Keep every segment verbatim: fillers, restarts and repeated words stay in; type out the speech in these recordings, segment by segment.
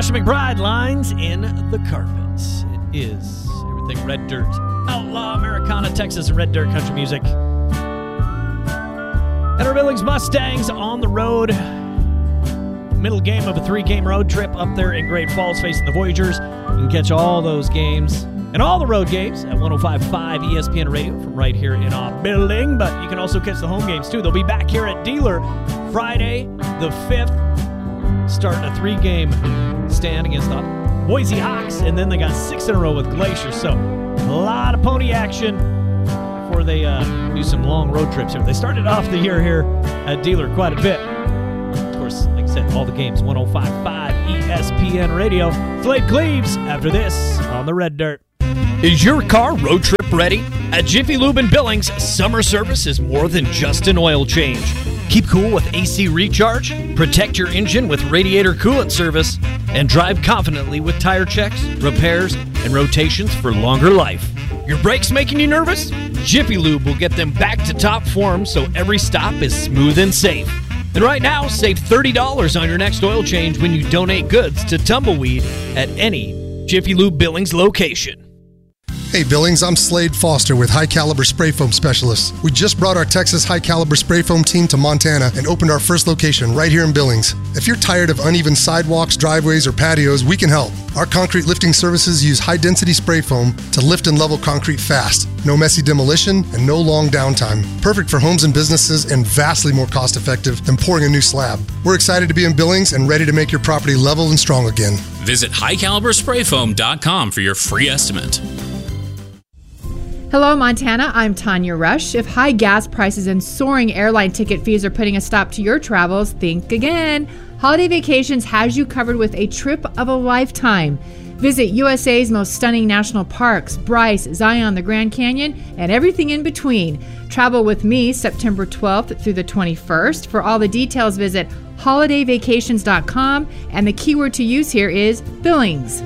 Josh McBride, Lines in the Carpets. It is everything Red Dirt. Outlaw, Americana, Texas, and Red Dirt country music. And our Billings Mustangs on the road. Middle game of a three-game road trip up there in Great Falls facing the Voyagers. You can catch all those games and all the road games at one oh five point five E S P N Radio from right here in our building. But you can also catch the home games, too. They'll be back here at Dealer Friday the fifth, starting a three-game stand against the Boise Hawks. And then they got six in a row with Glacier. So a lot of pony action before they uh, do some long road trips here. They started off the year here at Dealer quite a bit. Of course, like I said, all the games, one oh five point five E S P N Radio. Slade Cleaves after this on the Red Dirt. Is your car road trip ready? At Jiffy Lube in Billings, summer service is more than just an oil change. Keep cool with A C recharge, protect your engine with radiator coolant service, and drive confidently with tire checks, repairs, and rotations for longer life. Your brakes making you nervous? Jiffy Lube will get them back to top form so every stop is smooth and safe. And right now, save thirty dollars on your next oil change when you donate goods to Tumbleweed at any Jiffy Lube Billings location. Hey Billings, I'm Slade Foster with High Caliber Spray Foam Specialists. We just brought our Texas High Caliber Spray Foam team to Montana and opened our first location right here in Billings. If you're tired of uneven sidewalks, driveways, or patios, we can help. Our concrete lifting services use high-density spray foam to lift and level concrete fast. No messy demolition and no long downtime. Perfect for homes and businesses and vastly more cost-effective than pouring a new slab. We're excited to be in Billings and ready to make your property level and strong again. Visit high caliber spray foam dot com for your free estimate. Hello, Montana. I'm Tanya Rush. If high gas prices and soaring airline ticket fees are putting a stop to your travels, think again. Holiday Vacations has you covered with a trip of a lifetime. Visit U S A's most stunning national parks, Bryce, Zion, the Grand Canyon, and everything in between. Travel with me September twelfth through the twenty-first. For all the details, visit holiday vacations dot com, and the keyword to use here is Billings.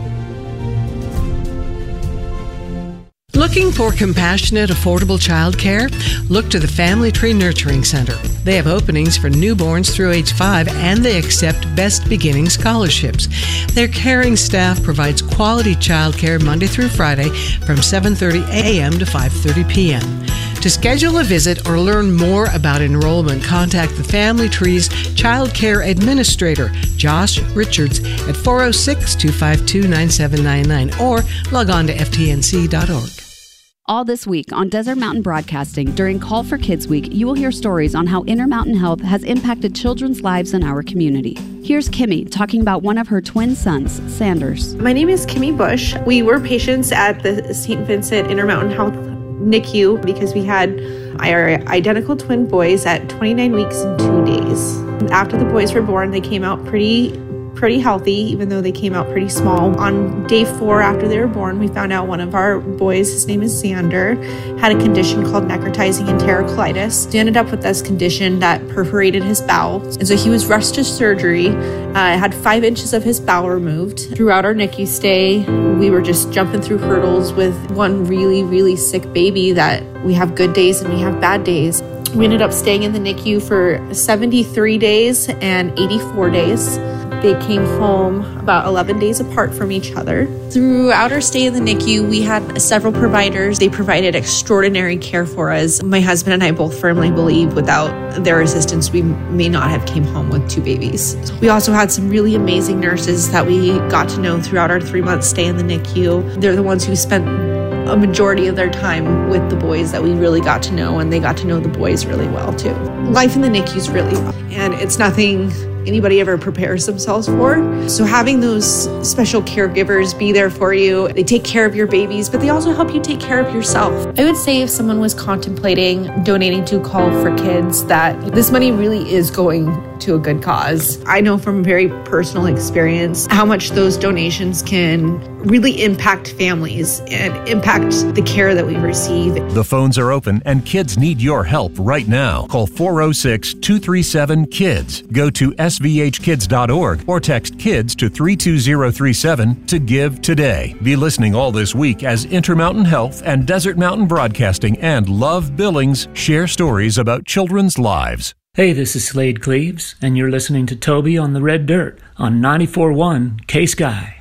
Looking for compassionate, affordable childcare? Look to the Family Tree Nurturing Center. They have openings for newborns through age five, and they accept Best Beginning scholarships. Their caring staff provides quality childcare Monday through Friday from seven thirty a.m. to five thirty p.m. To schedule a visit or learn more about enrollment, contact the Family Tree's Child Care Administrator, Josh Richards, at four oh six, two five two, nine seven nine nine or log on to f t n c dot org. All this week on Desert Mountain Broadcasting, during Call for Kids Week, you will hear stories on how Intermountain Health has impacted children's lives in our community. Here's Kimmy talking about one of her twin sons, Sanders. My name is Kimmy Bush. We were patients at the Saint Vincent Intermountain Health N I C U because we had our identical twin boys at twenty-nine weeks and two days. After the boys were born, they came out pretty pretty healthy, even though they came out pretty small. On day four after they were born, we found out one of our boys, his name is Xander, had a condition called necrotizing enterocolitis. He ended up with this condition that perforated his bowels, and so he was rushed to surgery. Uh, had five inches of his bowel removed. Throughout our N I C U stay, we were just jumping through hurdles with one really, really sick baby that we have good days and we have bad days. We ended up staying in the N I C U for seventy-three days and eighty-four days. They came home about eleven days apart from each other. Throughout our stay in the N I C U, we had several providers. They provided extraordinary care for us. My husband and I both firmly believe without their assistance, we may not have came home with two babies. We also had some really amazing nurses that we got to know throughout our three-month stay in the N I C U. They're the ones who spent a majority of their time with the boys that we really got to know, and they got to know the boys really well too. Life in the N I C U is really rough, and it's nothing anybody ever prepares themselves for. So having those special caregivers be there for you, they take care of your babies, but they also help you take care of yourself. I would say if someone was contemplating donating to Call for Kids, that this money really is going to a good cause. I know from very personal experience how much those donations can really impact families and impact the care that we receive. The phones are open and kids need your help right now. Call four oh six, two three seven, KIDS. Go to s v h kids dot org or text KIDS to three two zero three seven to give today. Be listening all this week as Intermountain Health and Desert Mountain Broadcasting and Love Billings share stories about children's lives. Hey, this is Slade Cleaves, and you're listening to Toby on the Red Dirt on ninety-four point one K-Sky.